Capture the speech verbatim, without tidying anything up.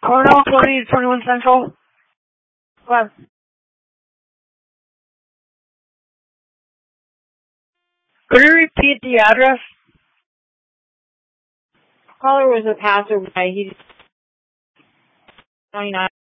Cornell twenty to twenty-one Central. Go ahead. Could you repeat the address? Caller was a passerby. He's twenty-nine.